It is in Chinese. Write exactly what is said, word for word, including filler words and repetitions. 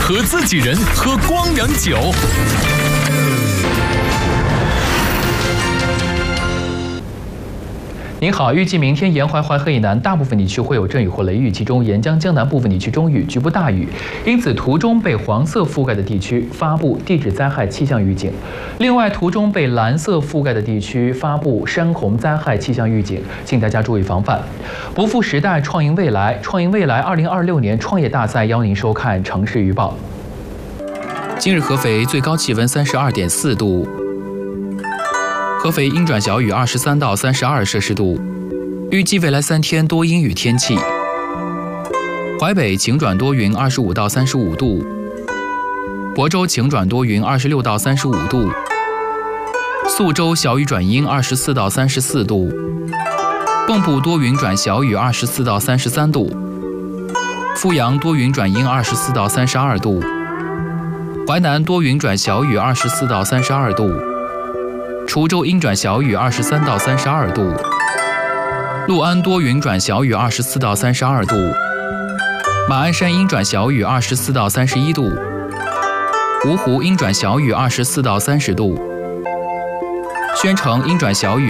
和自己人喝光良酒。您好，预计明天沿淮淮河以南大部分地区会有阵雨或雷雨，其中沿江江南部分地区中雨，局部大雨。因此，图中被黄色覆盖的地区发布地质灾害气象预警。另外，图中被蓝色覆盖的地区发布山洪灾害气象预警，请大家注意防范。不负时代，创赢未来，创赢未来二零二六年创业大赛邀您收看城市预报。今日合肥最高气温三十二点四度。合肥阴转小雨二十三到三十二摄氏度，预计未来三天多阴雨天气。淮北晴转多云二十五到三十五度，亳州晴转多云二十六到三十五度，宿州小雨转阴二十四到三十四度，蚌埠多云转小雨二十四到三十三度，阜阳多云转阴二十四到三十二度，淮南多云转小雨二十四到三十二度。滁州阴转小雨二十三到三十二度，六安多云转小雨二十四到三十二度，马鞍山阴转小雨二十四到三十一度，芜湖阴转小雨二十四到三十度，宣城阴转小雨